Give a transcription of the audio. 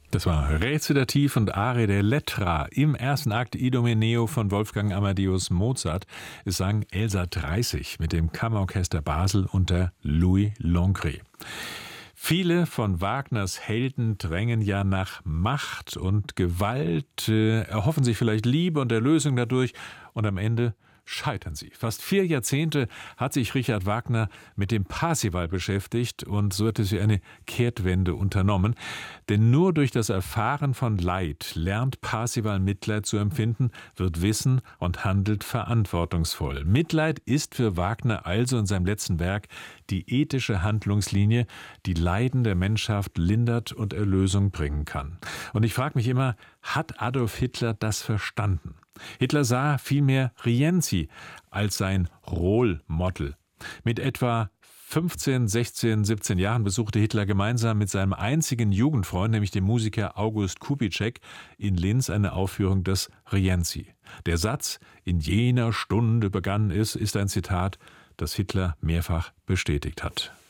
Das war Rezitativ und Arie der Lettra im ersten Akt Idomeneo von Wolfgang Amadeus Mozart. Es sang Elsa Dreissig mit dem Kammerorchester Basel unter Louis Longret. Viele von Wagners Helden drängen ja nach Macht und Gewalt, erhoffen sich vielleicht Liebe und Erlösung dadurch und am Ende scheitern sie. Fast 4 Jahrzehnte hat sich Richard Wagner mit dem Parsival beschäftigt und so hat es eine Kehrtwende unternommen. Denn nur durch das Erfahren von Leid lernt Parsival Mitleid zu empfinden, wird wissen und handelt verantwortungsvoll. Mitleid ist für Wagner also in seinem letzten Werk die ethische Handlungslinie, die Leiden der Menschheit lindert und Erlösung bringen kann. Und ich frage mich immer, hat Adolf Hitler das verstanden? Hitler sah vielmehr Rienzi als sein Role Model. Mit etwa 15, 16, 17 Jahren besuchte Hitler gemeinsam mit seinem einzigen Jugendfreund, nämlich dem Musiker August Kubitschek, in Linz eine Aufführung des Rienzi. Der Satz „In jener Stunde begann es" ist ein Zitat, das Hitler mehrfach bestätigt hat.